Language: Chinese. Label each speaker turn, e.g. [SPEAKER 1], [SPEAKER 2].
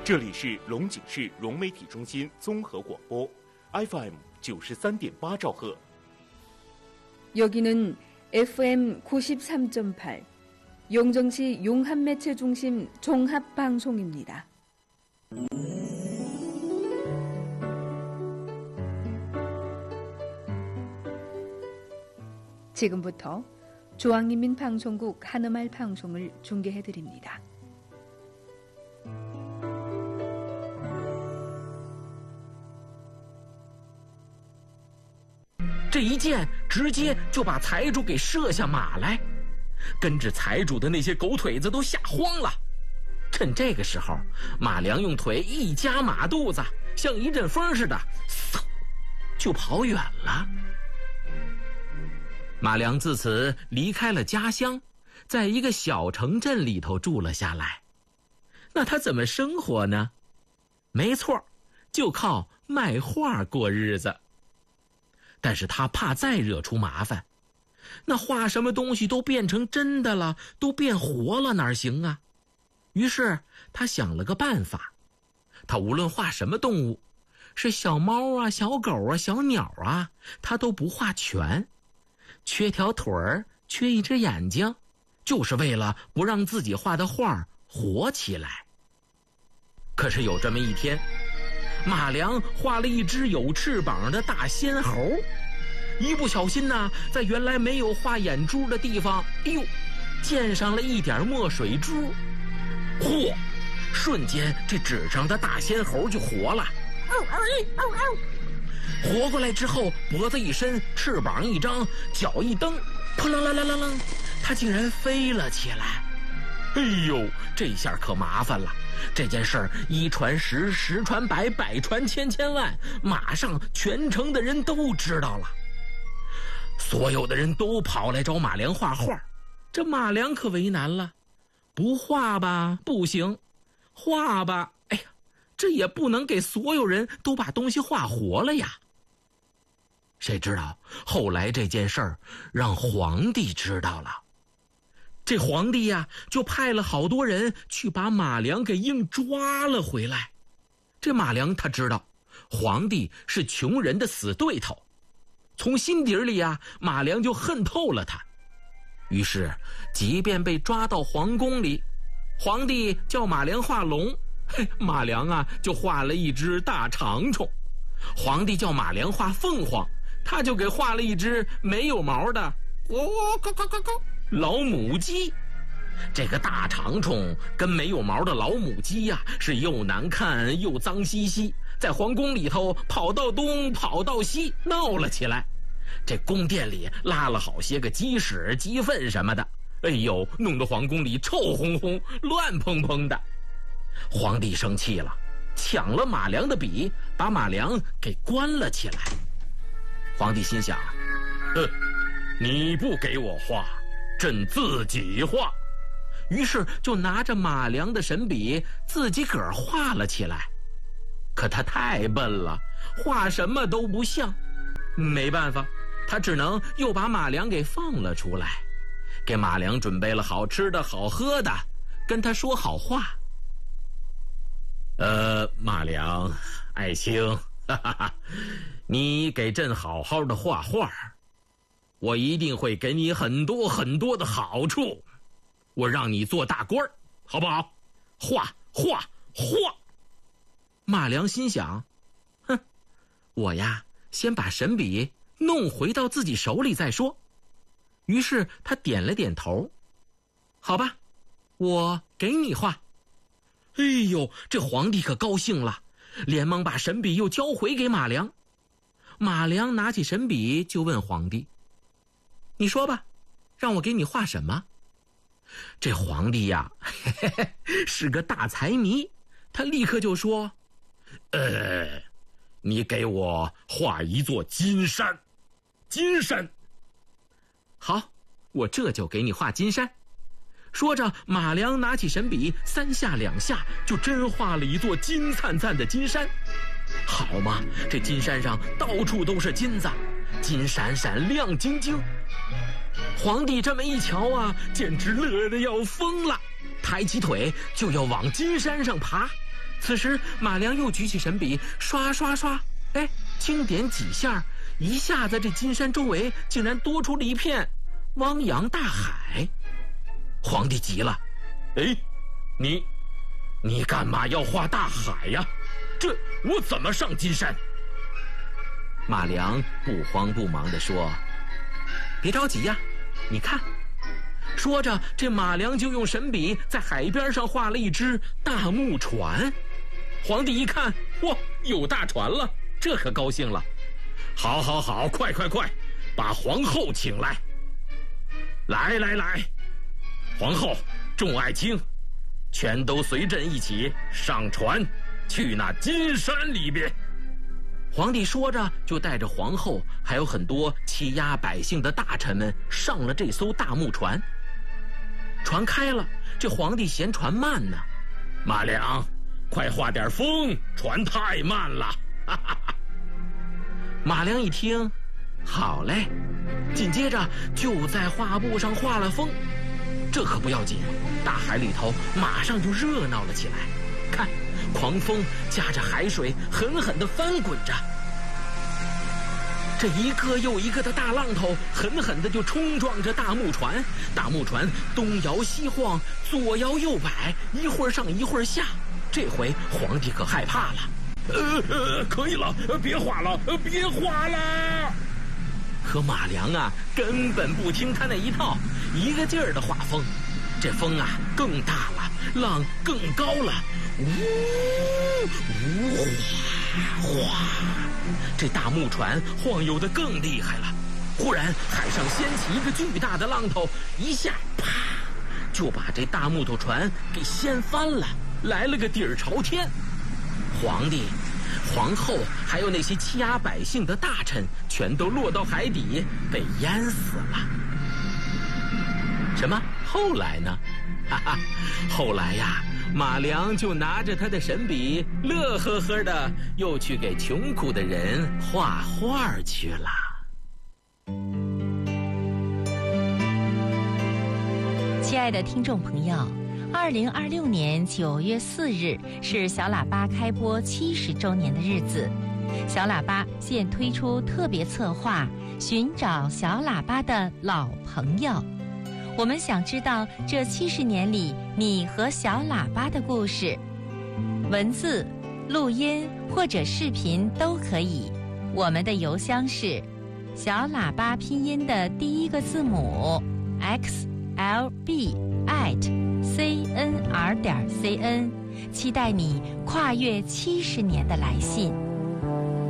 [SPEAKER 1] 这里是龙井市融媒体中心综合广播 FM 93.8兆赫。
[SPEAKER 2] 여기는 FM 93.8 용정시 용합매체중심 종합방송입니다. 지금부터 중앙인민방송국 한음말 방송을 중계해드립니다.
[SPEAKER 3] 这一箭直接就把财主给射下马来，跟着财主的那些狗腿子都吓慌了。趁这个时候，马良用腿一夹马肚子，像一阵风似的，嗖就跑远了。马良自此离开了家乡，在一个小城镇里头住了下来。那他怎么生活呢？没错，就靠卖画过日子。但是他怕再惹出麻烦，那画什么东西都变成真的了，都变活了，哪行啊？于是他想了个办法，他无论画什么动物，是小猫啊、小狗啊、小鸟啊，他都不画全，缺条腿儿，缺一只眼睛，就是为了不让自己画的画活起来。可是有这么一天，马良画了一只有翅膀的大仙猴，一不小心呢，在原来没有画眼珠的地方，溅上了一点墨水珠。嚯！瞬间这纸上的大仙猴就活了。活过来之后，脖子一伸，翅膀一张，脚一蹬，扑棱棱棱棱棱，它竟然飞了起来。哎呦，这下可麻烦了。这件事儿一传十，十传百，百传千，千万，马上全城的人都知道了。所有的人都跑来找马良画画，这马良可为难了，不画吧不行，画吧，哎呀，这也不能给所有人都把东西画活了呀。谁知道后来这件事儿让皇帝知道了。这皇帝呀，就派了好多人去把马良给硬抓了回来。这马良他知道皇帝是穷人的死对头，从心底里呀，马良就恨透了他。于是即便被抓到皇宫里，皇帝叫马良画龙，马良啊就画了一只大长虫；皇帝叫马良画凤凰，他就给画了一只没有毛的老母鸡。这个大长虫跟没有毛的老母鸡呀，是又难看又脏兮兮，在皇宫里头跑到东跑到西，闹了起来。这宫殿里拉了好些个鸡屎鸡粪什么的，哎呦，弄得皇宫里臭烘烘乱蓬蓬的。皇帝生气了，抢了马良的笔，把马良给关了起来。皇帝心想，你不给我画，朕自己画。于是就拿着马良的神笔自己个儿画了起来。可他太笨了，画什么都不像。没办法，他只能又把马良给放了出来，给马良准备了好吃的好喝的，跟他说好话。马良爱卿，你给朕好好的画画，我一定会给你很多很多的好处，我让你做大官，好不好？画画画！马良心想，我呀，先把神笔弄回到自己手里再说。于是他点了点头，好吧，我给你画。哎呦，这皇帝可高兴了，连忙把神笔又交回给马良。马良拿起神笔就问皇帝，你说吧，让我给你画什么？这皇帝呀，是个大财迷，他立刻就说，你给我画一座金山。金山。好，我这就给你画金山。说着，马良拿起神笔，三下两下就真画了一座金灿灿的金山。好嘛，这金山上到处都是金子，金闪闪亮晶晶。皇帝这么一瞧啊，简直乐得要疯了，抬起腿就要往金山上爬。 此时马良又举起神笔，刷刷刷，哎，轻点几下，一下子这金山周围竟然多出了一片汪洋大海。皇帝急了，哎，你干嘛要画大海呀？这我怎么上金山？马良不慌不忙地说，别着急呀，你看。说着，这马良就用神笔在海边上画了一只大木船。皇帝一看，哇，有大船了，这可高兴了。好，快，把皇后请来。来，皇后、众爱卿，全都随朕一起上船，去那金山里边。皇帝说着，就带着皇后还有很多欺压百姓的大臣们上了这艘大木船。船开了，这皇帝嫌船慢呢，马良，快画点风，船太慢了。马良一听，好嘞，紧接着就在画布上画了风。这可不要紧，大海里头马上就热闹了起来。看，狂风夹着海水狠狠地翻滚着，这一个又一个的大浪头狠狠地就冲撞着大木船，大木船东摇西晃，左摇右摆，一会儿上一会儿下。这回皇帝可害怕了，可以了，别画了。可马良啊，根本不听他那一套，一个劲儿的画风。这风啊更大了，浪更高了，呜哗，这大木船晃悠得更厉害了。忽然海上掀起一个巨大的浪头，一下啪就把这大木头船给掀翻了，来了个底儿朝天。皇帝、皇后还有那些欺压百姓的大臣全都落到海底，被淹死了。什么？后来呢？后来呀，马良就拿着他的神笔，乐呵呵的又去给穷苦的人画画去了。
[SPEAKER 4] 亲爱的听众朋友，2026年9月4日是小喇叭开播70周年的日子。小喇叭现推出特别策划，寻找小喇叭的老朋友。我们想知道这70年里你和小喇叭的故事，文字、录音或者视频都可以。我们的邮箱是小喇叭拼音的第一个字母 xlb@cnr.cn， 期待你跨越70年的来信。